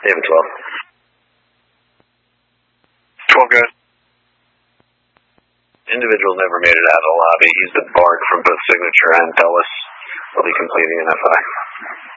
David 12. 12 good. Individual never made it out of the lobby. He's the Bard from both Signature and Dulles. Will be completing an FI.